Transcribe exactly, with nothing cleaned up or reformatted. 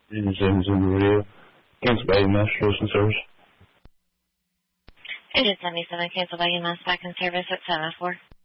James in the radio. Cancel by mass solution service. Engine seventy-seven, cancel by mass back in service at seven oh four.